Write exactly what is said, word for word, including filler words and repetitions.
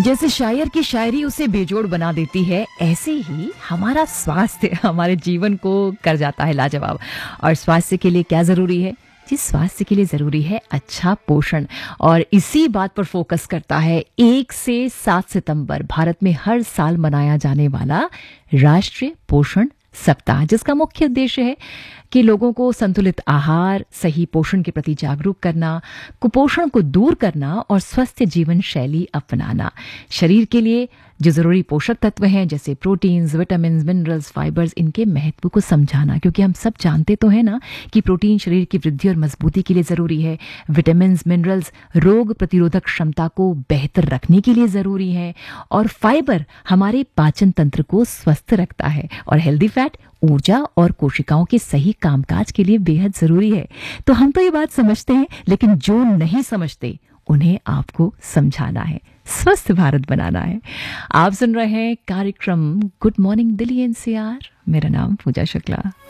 जैसे शायर की शायरी उसे बेजोड़ बना देती है, ऐसे ही हमारा स्वास्थ्य हमारे जीवन को कर जाता है लाजवाब। और स्वास्थ्य के लिए क्या जरूरी है? जी, स्वास्थ्य के लिए जरूरी है अच्छा पोषण। और इसी बात पर फोकस करता है एक से सात सितंबर भारत में हर साल मनाया जाने वाला राष्ट्रीय पोषण सप्ताह, जिसका मुख्य उद्देश्य है कि लोगों को संतुलित आहार, सही पोषण के प्रति जागरूक करना, कुपोषण को दूर करना और स्वस्थ जीवन शैली अपनाना। शरीर के लिए जो जरूरी पोषक तत्व हैं जैसे प्रोटीन्स, विटामिन, मिनरल्स, फाइबर्स, इनके महत्व को समझाना, क्योंकि हम सब जानते तो हैं ना कि प्रोटीन शरीर की वृद्धि और मजबूती के लिए जरूरी है। विटामिन, मिनरल्स रोग प्रतिरोधक क्षमता को बेहतर रखने के लिए जरूरी है और फाइबर हमारे पाचन तंत्र को स्वस्थ रखता है और हेल्दी फैट ऊर्जा और कोशिकाओं के सही कामकाज के लिए बेहद जरूरी है। तो हम तो ये बात समझते हैं, लेकिन जो नहीं समझते उन्हें आपको समझाना है, स्वस्थ भारत बनाना है। आप सुन रहे हैं कार्यक्रम गुड मॉर्निंग दिल्ली एनसीआर। मेरा नाम पूजा शुक्ला।